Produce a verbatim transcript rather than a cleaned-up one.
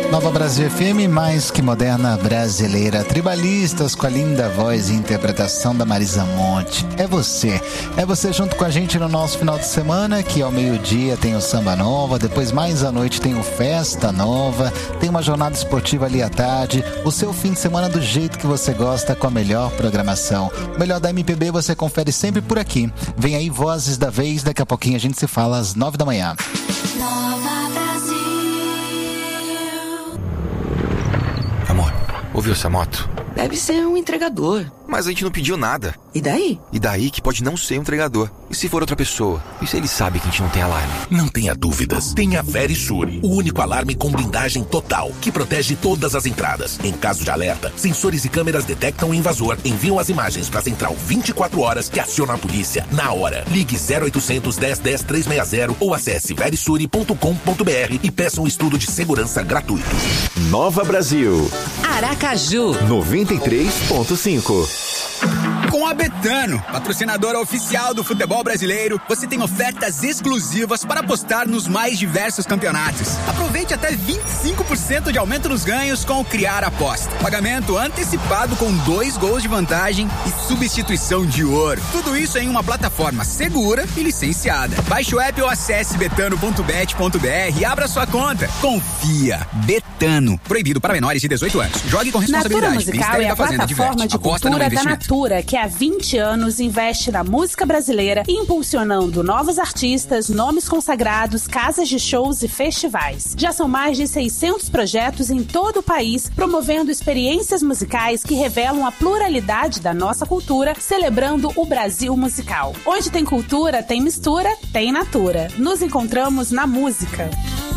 Nova Brasil F M, mais que moderna brasileira. Tribalistas com a linda voz e interpretação da Marisa Monte. É você. É você junto com a gente no nosso final de semana, que ao meio-dia tem o Samba Nova, depois mais à noite tem o Festa Nova, tem uma jornada esportiva ali à tarde, o seu fim de semana do jeito que você gosta, com a melhor programação. O melhor da M P B você confere sempre por aqui. Vem aí Vozes da Vez, daqui a pouquinho a gente se fala às nove da manhã. Nova Brasil. Amor, ouviu essa moto? Deve ser um entregador. Mas a gente não pediu nada. E daí? E daí que pode não ser um entregador. E se for outra pessoa? E se ele sabe que a gente não tem alarme? Não tenha dúvidas. Tenha Verisure, o único alarme com blindagem total, que protege todas as entradas. Em caso de alerta, sensores e câmeras detectam o invasor, enviam as imagens para a central vinte e quatro horas, que aciona a polícia na hora. Ligue zero oitocentos, dez, dez, trezentos e sessenta ou acesse verisure ponto com ponto b r e peça um estudo de segurança gratuito. Nova Brasil. Aracaju. noventa e três ponto cinco. Com a Betano, patrocinadora oficial do futebol brasileiro, você tem ofertas exclusivas para apostar nos mais diversos campeonatos. Aproveite até vinte e cinco por cento de aumento nos ganhos com o Criar Aposta. Pagamento antecipado com dois gols de vantagem e substituição de ouro. Tudo isso em uma plataforma segura e licenciada. Baixe o app ou acesse betano ponto bet ponto b r e abra sua conta. Confia. Betano. Proibido para menores de dezoito anos. Jogue com responsabilidade. Natura Musical é a plataforma de cultura da Natura, que há vinte anos investe na música brasileira, impulsionando novos artistas, nomes consagrados, casas de shows e festivais. Já são mais de seiscentos projetos em todo o país, promovendo experiências musicais que revelam a pluralidade da nossa cultura, celebrando o Brasil musical. Onde tem cultura, tem mistura, tem Natura. Nos encontramos na música.